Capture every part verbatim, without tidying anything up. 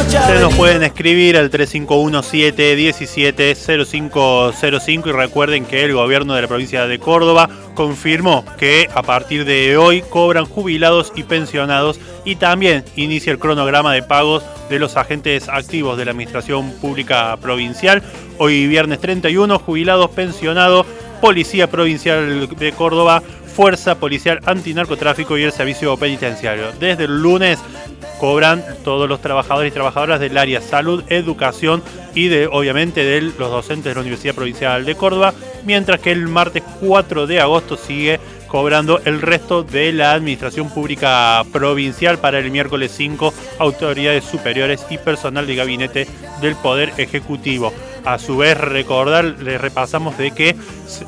Ustedes nos pueden escribir al tres cinco uno siete uno siete cero cinco cero cinco y recuerden que el gobierno de la provincia de Córdoba confirmó que a partir de hoy cobran jubilados y pensionados y también inicia el cronograma de pagos de los agentes activos de la administración pública provincial. Hoy viernes treinta y uno, jubilados, pensionados, Policía Provincial de Córdoba, Fuerza Policial Antinarcotráfico y el Servicio Penitenciario. Desde el lunes cobran todos los trabajadores y trabajadoras del área salud, educación y de, obviamente de los docentes de la Universidad Provincial de Córdoba, mientras que el martes cuatro de agosto sigue cobrando el resto de la administración pública provincial. Para el miércoles cinco, autoridades superiores y personal de gabinete del Poder Ejecutivo. A su vez, recordar, les repasamos de que se,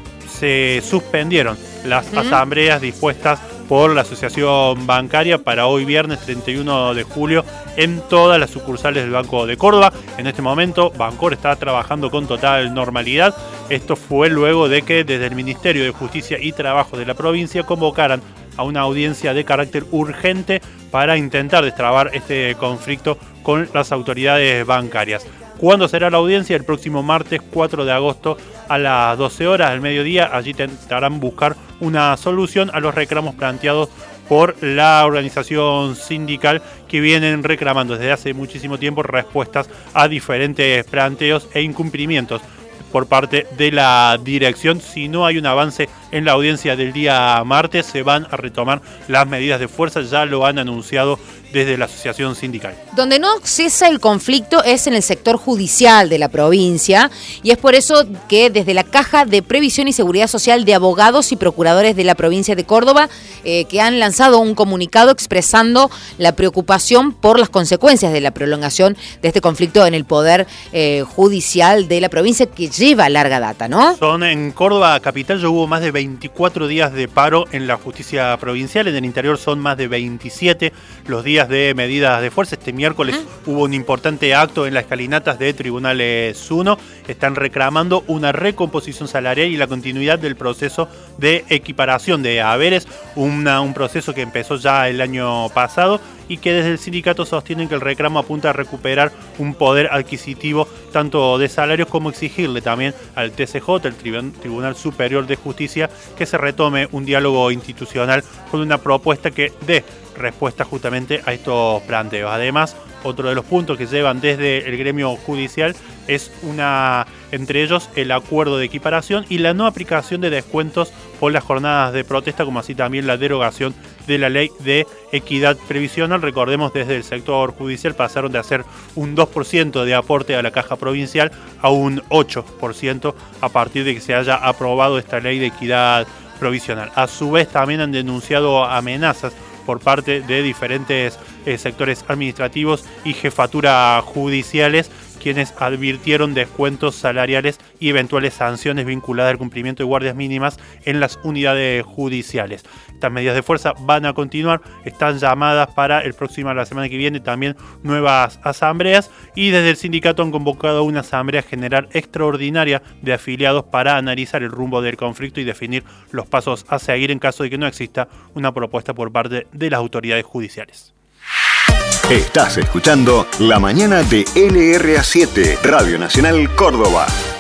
se suspendieron las ¿Mm? asambleas dispuestas por la Asociación Bancaria para hoy viernes treinta y uno de julio en todas las sucursales del Banco de Córdoba. En este momento Bancor está trabajando con total normalidad. Esto fue luego de que desde el Ministerio de Justicia y Trabajo de la provincia convocaran a una audiencia de carácter urgente para intentar destrabar este conflicto con las autoridades bancarias. ¿Cuándo será la audiencia? El próximo martes cuatro de agosto a las doce horas del mediodía. Allí intentarán buscar una solución a los reclamos planteados por la organización sindical, que vienen reclamando desde hace muchísimo tiempo respuestas a diferentes planteos e incumplimientos por parte de la dirección. Si no hay un avance en la audiencia del día martes, se van a retomar las medidas de fuerza, ya lo han anunciado desde la asociación sindical. Donde no cesa el conflicto es en el sector judicial de la provincia, y es por eso que desde la Caja de Previsión y Seguridad Social de Abogados y Procuradores de la provincia de Córdoba, eh, que han lanzado un comunicado expresando la preocupación por las consecuencias de la prolongación de este conflicto en el Poder eh, Judicial de la provincia, que lleva larga data, ¿no? Son en Córdoba capital ya hubo más de veinticuatro días de paro en la justicia provincial, en el interior son más de veintisiete los días de medidas de fuerza. Este miércoles ¿Ah? hubo un importante acto en las escalinatas de Tribunales uno. Están reclamando una recomposición salarial y la continuidad del proceso de equiparación de haberes, una, un proceso que empezó ya el año pasado y que desde el sindicato sostienen que el reclamo apunta a recuperar un poder adquisitivo tanto de salarios como exigirle también al T C J, el Tribunal Superior de Justicia, que se retome un diálogo institucional con una propuesta que dé respuesta justamente a estos planteos. Además, otro de los puntos que llevan desde el gremio judicial es una, entre ellos, el acuerdo de equiparación y la no aplicación de descuentos por las jornadas de protesta, como así también la derogación de la ley de equidad previsional. Recordemos, desde el sector judicial pasaron de hacer un dos por ciento de aporte a la caja provincial a un ocho por ciento a partir de que se haya aprobado esta ley de equidad provisional. A su vez, también han denunciado amenazas por parte de diferentes eh, sectores administrativos y jefaturas judiciales, quienes advirtieron descuentos salariales y eventuales sanciones vinculadas al cumplimiento de guardias mínimas en las unidades judiciales. Estas medidas de fuerza van a continuar, están llamadas para el próximo, la semana que viene, también nuevas asambleas, y desde el sindicato han convocado una asamblea general extraordinaria de afiliados para analizar el rumbo del conflicto y definir los pasos a seguir en caso de que no exista una propuesta por parte de las autoridades judiciales. Estás escuchando La Mañana de L R A siete, Radio Nacional Córdoba.